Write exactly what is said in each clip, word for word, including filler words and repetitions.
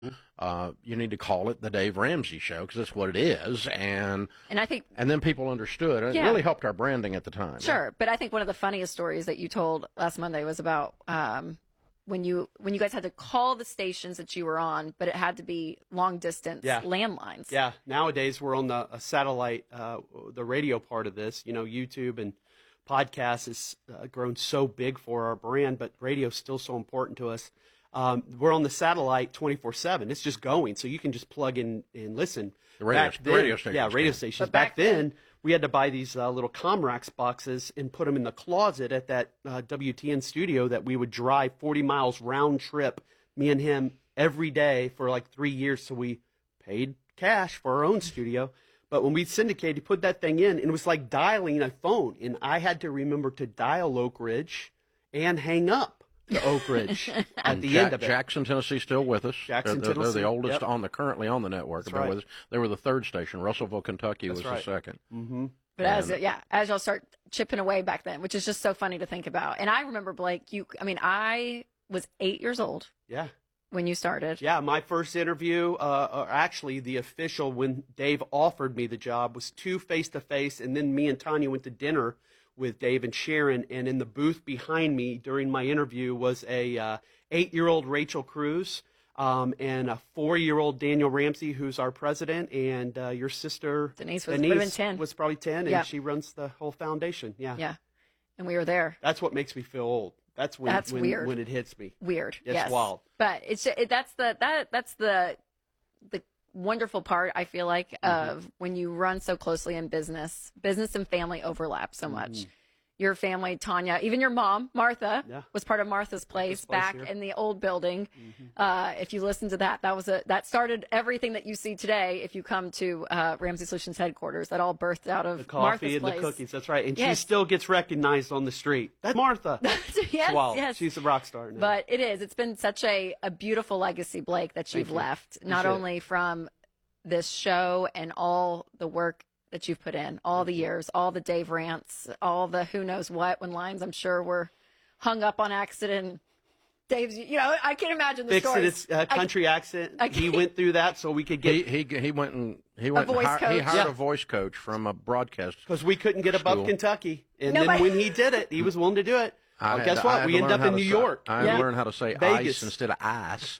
Uh, you need to call it the Dave Ramsey Show because that's what it is, and and I think and then people understood. And yeah. It really helped our branding at the time. Sure, yeah. But I think one of the funniest stories that you told last Monday was about um, when you when you guys had to call the stations that you were on, but it had to be long distance yeah. landlines. Yeah, nowadays we're on the a satellite, uh, the radio part of this. You know, YouTube and podcast has uh, grown so big for our brand, but radio is still so important to us. Um, we're on the satellite twenty-four seven. It's just going, so you can just plug in and listen. The radio, back the then, radio stations. Yeah, radio stations. But back, back then, then, we had to buy these uh, little Comrax boxes and put them in the closet at that uh, W T N studio that we would drive forty miles round trip, me and him, every day for like three years. So we paid cash for our own studio. But when we syndicated, you put that thing in, and it was like dialing a phone. And I had to remember to dial Oak Ridge and hang up to Oak Ridge at and the Jack, end of it. Jackson, Tennessee, still with us. Jackson, they're, they're, Tennessee. They're the oldest Yep. on the currently on the network. That's right. With us. They were the third station. Russellville, Kentucky That's was right. the second. Mm-hmm. But as yeah, as y'all start chipping away back then, which is just so funny to think about. And I remember, Blake, you. I mean, I was eight years old. Yeah. When you started. Yeah, my first interview, uh, or actually the official when Dave offered me the job, was two face-to-face, and then me and Tanya went to dinner with Dave and Sharon, and in the booth behind me during my interview was a uh, eight-year-old Rachel Cruz um, and a four-year-old Daniel Ramsey, who's our president, and uh, your sister Denise was, Denise been ten. was probably ten, and yeah. she runs the whole foundation. Yeah, yeah, and we were there. That's what makes me feel old. That's when that's when, weird. when it hits me. Weird. It's yes. wild. But it's it, that's the that that's the the wonderful part, I feel like, mm-hmm. of when you run so closely in business. Business and family overlap so much. Mm-hmm. Your family, Tanya, even your mom, Martha, yeah. was part of Martha's Place, Martha's Place back here. in the old building. Mm-hmm. Uh, if you listen to that, that was a that started everything that you see today. If you come to uh, Ramsey Solutions headquarters, that all birthed out of the coffee Martha's and Place. the cookies. That's right, and yes. she still gets recognized on the street. That's Martha. yes, wow, yes. she's a rock star now. But it is. It's been such a, a beautiful legacy, Blake, that you've you. left. Not Appreciate only from this show and all the work that you've put in, all the years, all the Dave rants, all the who knows what, when lines I'm sure were hung up on accident. Dave's, you know, I can't imagine the Fixed stories. its uh, country I, accent. I he went through that so we could get. He he, he went and he went. A voice and hi- coach. He hired Yeah. a voice coach from a broadcast Because we couldn't get above school. Kentucky, and Nobody- then when he did it, he was willing to do it. I Well, had guess to- I what? had We to ended learn up in how New to York. Say, I had Yeah. to learn how to say Vegas. ice instead of ice.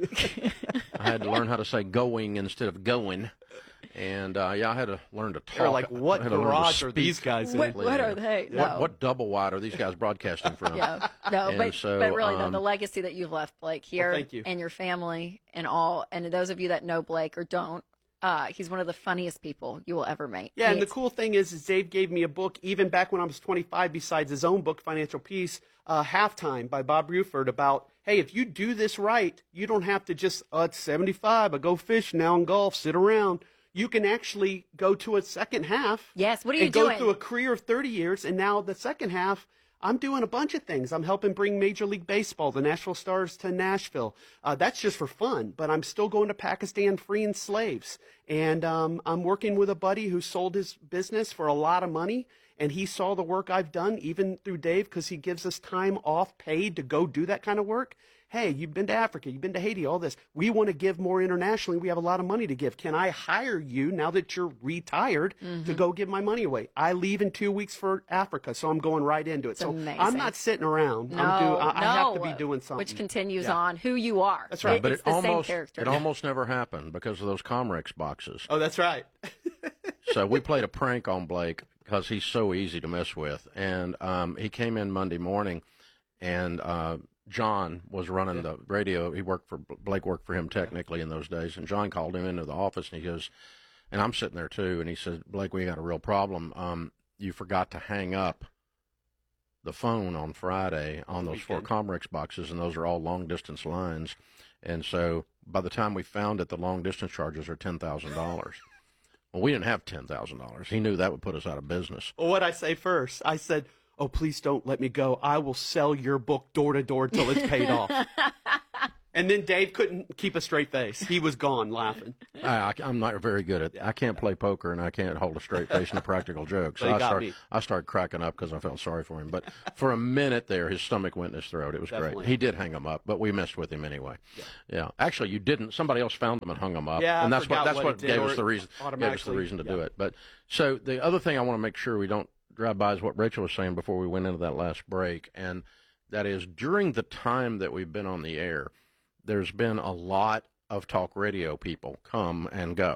I had to learn how to say going instead of going. And uh, yeah, I had to learn to talk. They're like, what I had to learn to garage are speak. these guys in? what, what are they? What, No. what double wide are these guys broadcasting from? Yeah, no, And but, so, but really, the, um, the legacy that you've left, Blake, here, Well, thank you. and your family, and all, and those of you that know Blake or don't, uh, he's one of the funniest people you will ever meet. Yeah, and the He's- cool thing is, is Dave gave me a book even back when I was twenty-five, besides his own book, Financial Peace, uh, Halftime by Bob Buford, about, hey, if you do this right, you don't have to just, oh, it's seventy-five, I go fish now in golf, sit around. You can actually go to a second half. Yes, what are you and doing? go through a career of thirty years, and now the second half, I'm doing a bunch of things. I'm helping bring Major League Baseball, the Nashville Stars, to Nashville. Uh, that's just for fun, but I'm still going to Pakistan freeing slaves. And um, I'm working with a buddy who sold his business for a lot of money, and he saw the work I've done, even through Dave, because he gives us time off paid to go do that kind of work. Hey, you've been to Africa, you've been to Haiti, all this. We want to give more internationally. We have a lot of money to give. Can I hire you now that you're retired Mm-hmm. to go give my money away? I leave in two weeks for Africa, so I'm going right into it. It's so amazing. I'm not sitting around. no, I'm do, I, no, I have to be doing something. which continues Yeah. on who you are. That's right. It- But it's it the almost same character. it almost never happened because of those Comrex boxes. Oh, that's right. So we played a prank on Blake because he's so easy to mess with. And um, he came in Monday morning, and uh, John was running Yeah. the radio. He worked for Blake worked for him technically in those days. And John called him into the office, and he goes, and I'm sitting there too, and he said, Blake, we got a real problem. Um, you forgot to hang up the phone on Friday on those four Comrex boxes, and those are all long distance lines. And so by the time we found it, the long distance charges are ten thousand dollars. Well, we didn't have ten thousand dollars. He knew that would put us out of business. Well, what'd I say first? I said, oh, please don't let me go. I will sell your book door to door till it's paid off. And then Dave couldn't keep a straight face. He was gone laughing. I, I'm not very good at. I can't play poker, and I can't hold a straight face in a practical joke. So But he I got started. me. I started cracking up because I felt sorry for him. But for a minute there, his stomach went in his throat. It was Definitely. great. He did hang him up, but we messed with him anyway. Yeah. yeah. Actually, you didn't. Somebody else found him and hung him up. Yeah, I and that's what forgot that's what what he did, gave or us the reason. Gave us the automatically- reason to yeah. do it. But so the other thing I want to make sure we don't drive by is what Rachel was saying before we went into that last break, and that is during the time that we've been on the air, there's been a lot of talk radio people come and go.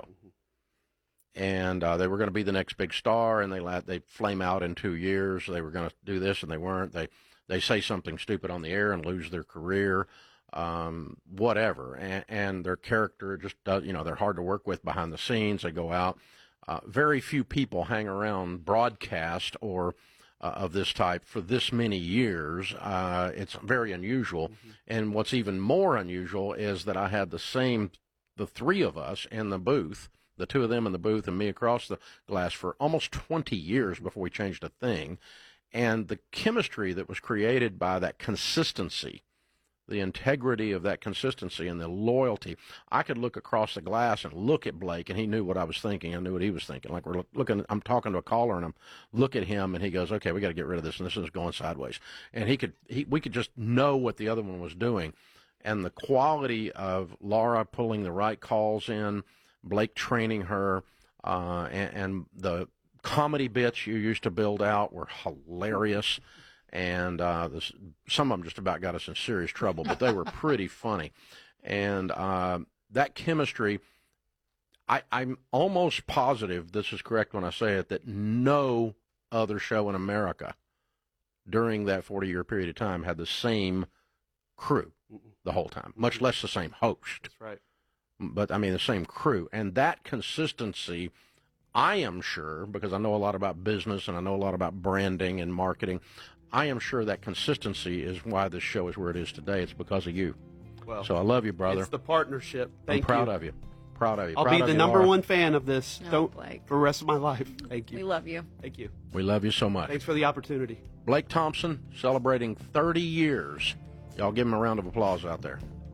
And uh, they were going to be the next big star, and they la- they flame out in two years. They were going to do this, and they weren't. They they say something stupid on the air and lose their career, um, whatever. And, and their character just does, you know, they're hard to work with behind the scenes. They go out. Uh, very few people hang around broadcast or uh, of this type for this many years. Uh, it's very unusual. Mm-hmm. And what's even more unusual is that I had the same, the three of us in the booth, the two of them in the booth and me across the glass for almost twenty years before we changed a thing. And the chemistry that was created by that consistency, the integrity of that consistency and the loyalty. I could look across the glass and look at Blake, and he knew what I was thinking. I knew what he was thinking. Like we're looking, I'm talking to a caller, and I'm look at him, and he goes, "Okay, we got to get rid of this, and this is going sideways." And he could, he, we could just know what the other one was doing, and the quality of Laura pulling the right calls in, Blake training her, uh, and, and the comedy bits you used to build out were hilarious. And uh, this, some of them just about got us in serious trouble, but they were pretty funny. And uh, that chemistry, I, I'm almost positive, this is correct when I say it, that no other show in America during that forty-year period of time had the same crew the whole time, much less the same host. That's right. But, I mean, the same crew. And that consistency, I am sure, because I know a lot about business and I know a lot about branding and marketing, I am sure that consistency is why this show is where it is today. It's because of you. Well, So I love you, brother. it's the partnership. Thank I'm proud you. of you. Proud of you. I'll Proud be of the you, number Laura. one fan of this. Oh, Don't Blake. for the rest of my life. Thank you. We love you. Thank you. We love you so much. Thanks for the opportunity. Blake Thompson celebrating thirty years. Y'all give him a round of applause out there.